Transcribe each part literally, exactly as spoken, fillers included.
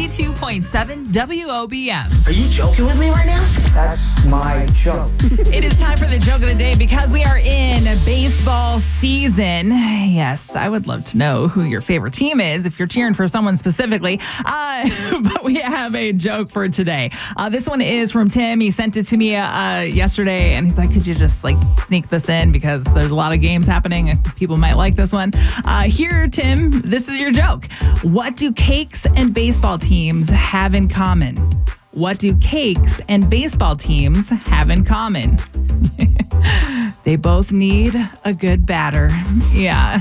ninety-two point seven W O B M. Are you joking with me right now? That's my joke. It is time for the joke of the day because we are in baseball season. Yes, I would love to know who your favorite team is if you're cheering for someone specifically. Uh, but we have a joke for today. Uh, this one is from Tim. He sent it to me uh, yesterday, and he's like, could you just like sneak this in because there's a lot of games happening and people might like this one. Uh, here, Tim, this is your joke. What do cakes and baseball teams have in common? What do cakes and baseball teams have in common? They both need a good batter. Yeah.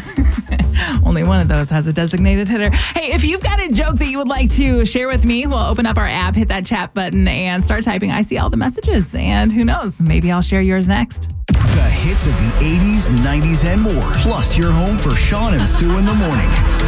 Only one of those has a designated hitter. Hey, if you've got a joke that you would like to share with me, we'll open up our app, hit that chat button, and start typing. I see all the messages. And who knows, maybe I'll share yours next. The hits of the eighties, nineties, and more. Plus, your home for Sean and Sue in the morning.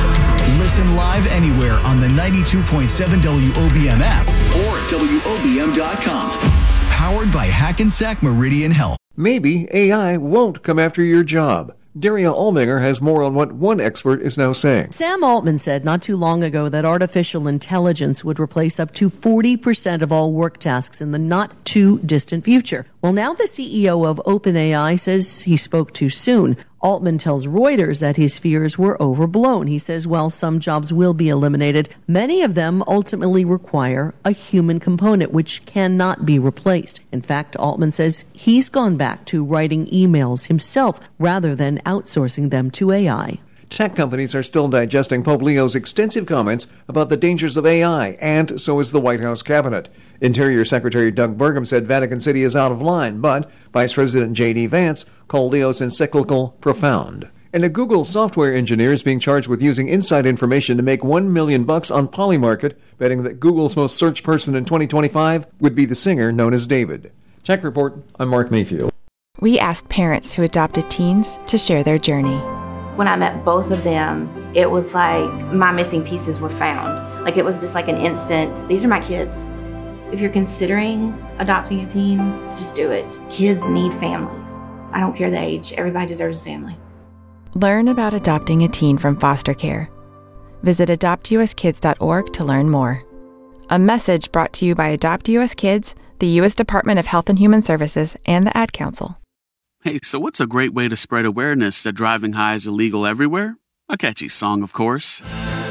Listen live anywhere on the ninety-two point seven W O B M app or at W O B M dot com. Powered by Hackensack Meridian Health. Maybe A I won't come after your job. Daria Alminger has more on what one expert is now saying. Sam Altman said not too long ago that artificial intelligence would replace up to forty percent of all work tasks in the not too distant future. Well, now the C E O of OpenAI says he spoke too soon. Altman tells Reuters that his fears were overblown. He says, while some jobs will be eliminated, many of them ultimately require a human component, which cannot be replaced. In fact, Altman says he's gone back to writing emails himself rather than outsourcing them to A I. Tech companies are still digesting Pope Leo's extensive comments about the dangers of A I, and so is the White House cabinet. Interior Secretary Doug Burgum said Vatican City is out of line, but Vice President J D Vance called Leo's encyclical profound. And a Google software engineer is being charged with using inside information to make one million bucks on Polymarket, betting that Google's most searched person in twenty twenty-five would be the singer known as David. Tech Report, I'm Mark Mayfield. We asked parents who adopted teens to share their journey. When I met both of them, it was like my missing pieces were found. Like it was just like an instant, these are my kids. If you're considering adopting a teen, just do it. Kids need families. I don't care the age, everybody deserves a family. Learn about adopting a teen from foster care. Visit adopt U S kids dot org to learn more. A message brought to you by Adopt U S Kids, the U S Department of Health and Human Services, and the Ad Council. Hey, so what's a great way to spread awareness that driving high is illegal everywhere? A catchy song, of course.